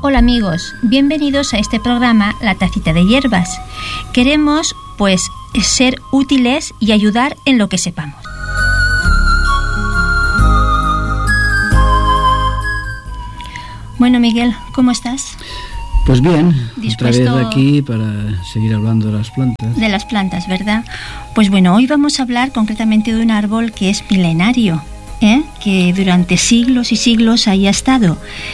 Hola amigos, bienvenidos a este programa La Tacita de Hierbas. Queremos, pues, ser útiles y ayudar en lo que sepamos. Bueno, Miguel, ¿cómo estás? Pues bien, ¿Dispuesto? otra vez aquí para seguir hablando de las plantas. De las plantas, ¿verdad? Pues bueno, hoy vamos a hablar concretamente de un árbol que es milenario, que durante siglos y siglos ahí ha estado.